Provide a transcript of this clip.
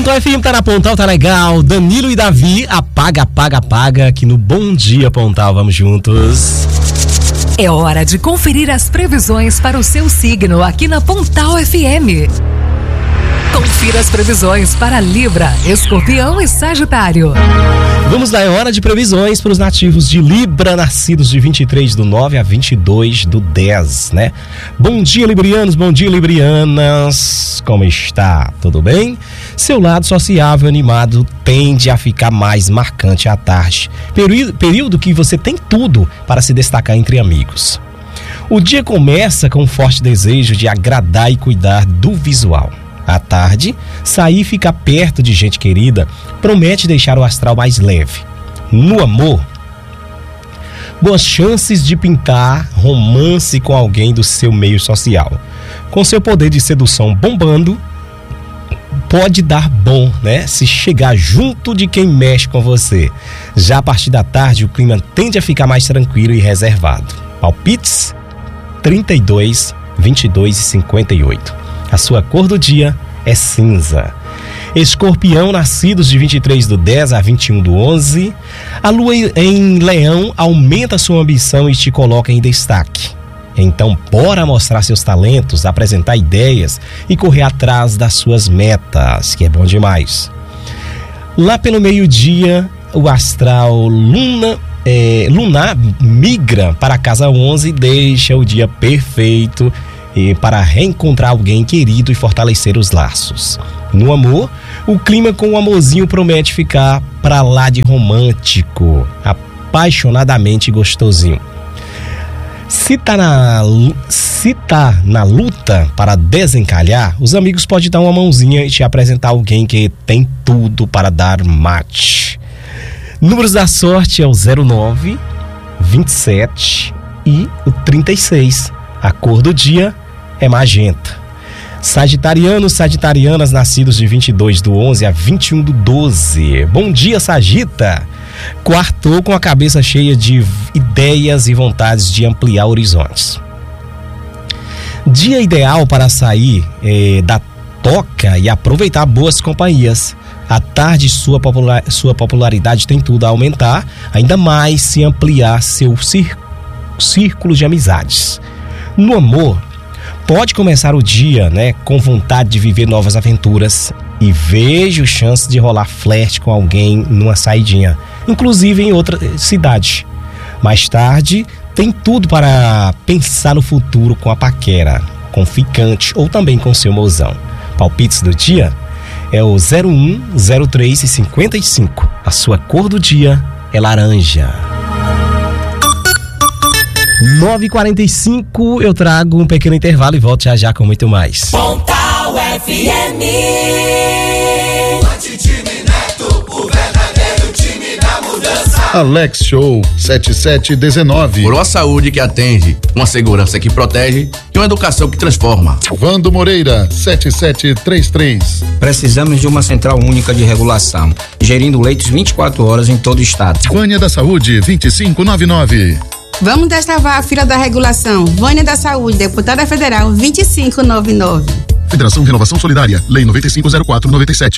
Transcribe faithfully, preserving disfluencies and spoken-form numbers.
Pontal F M tá na Pontal, tá legal. Danilo e Davi, apaga, apaga, apaga, aqui no Bom Dia Pontal, vamos juntos. É hora de conferir as previsões para o seu signo aqui na Pontal F M. Confira as previsões para Libra, Escorpião e Sagitário. Vamos lá, é hora de previsões para os nativos de Libra, nascidos de vinte e três do nove a vinte e dois do dez, né? Bom dia, librianos, bom dia, librianas. Como está? Tudo bem? Seu lado sociável animado tende a ficar mais marcante à tarde, período, período que você tem tudo para se destacar entre amigos. O dia começa com um forte desejo de agradar e cuidar do visual. À tarde, sair e ficar perto de gente querida promete deixar o astral mais leve. No amor, boas chances de pintar romance com alguém do seu meio social. Com seu poder de sedução bombando, pode dar bom, né? Se chegar junto de quem mexe com você. Já a partir da tarde, o clima tende a ficar mais tranquilo e reservado. Palpites? trinta e dois, vinte e dois e cinquenta e oito. A sua cor do dia é cinza. Escorpião, nascidos de vinte e três do dez a vinte e um do onze. A lua em Leão aumenta sua ambição e te coloca em destaque. Então, bora mostrar seus talentos, apresentar ideias e correr atrás das suas metas, que é bom demais. Lá pelo meio-dia, o astral Luna, é, lunar migra para a casa onze e deixa o dia perfeito e para reencontrar alguém querido e fortalecer os laços. No amor, o clima com o amorzinho promete ficar pra lá de romântico, apaixonadamente gostosinho. Se tá na, se tá na luta para desencalhar, os amigos podem dar uma mãozinha e te apresentar alguém que tem tudo para dar match. Números da sorte é o zero nove, vinte e sete e o trinta e seis. A cor do dia é magenta. Sagitarianos, sagitarianas, nascidos de vinte e dois do onze a vinte e um do doze. Bom dia, Sagita! Quartou com a cabeça cheia de ideias e vontades de ampliar horizontes. Dia ideal para sair é, da toca e aproveitar boas companhias. À tarde, sua, popular, sua popularidade tem tudo a aumentar, ainda mais se ampliar seu círculo de amizades. No amor, pode começar o dia, né, com vontade de viver novas aventuras e vejo chance de rolar flerte com alguém numa saidinha, inclusive em outra cidade. Mais tarde, tem tudo para pensar no futuro com a paquera, com ficante ou também com seu mozão. Palpites do dia é o zero um, zero três e cinquenta e cinco. A sua cor do dia é laranja. nove e quarenta e cinco, eu trago um pequeno intervalo e volto já já com muito mais. Pontal F M. Time Neto, o verdadeiro time da mudança. Alex Show sete sete um nove. Por uma saúde que atende, uma segurança que protege e uma educação que transforma. Vando Moreira sete sete três três. Precisamos de uma central única de regulação, gerindo leitos vinte e quatro horas em todo o estado. Vânia da Saúde vinte e cinco noventa e nove. Vamos destravar a fila da regulação. Vânia da Saúde, deputada federal vinte e cinco noventa e nove. Federação Renovação Solidária, Lei nove cinco zero quatro noventa e sete.